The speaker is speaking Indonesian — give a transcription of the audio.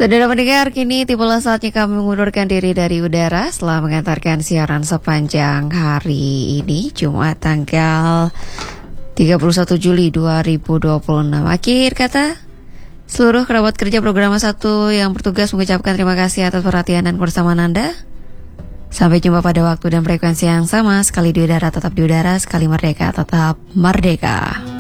Saudara mendengar, kini tibalah saatnya kami mengundurkan diri dari udara setelah mengantarkan siaran sepanjang hari ini, Jumat tanggal 31 Juli 2026. Akhir kata, seluruh kerabat kerja program 1 yang bertugas mengucapkan terima kasih atas perhatian dan kebersamaan Anda. Sampai jumpa pada waktu dan frekuensi yang sama. Sekali di udara tetap di udara, sekali merdeka tetap merdeka.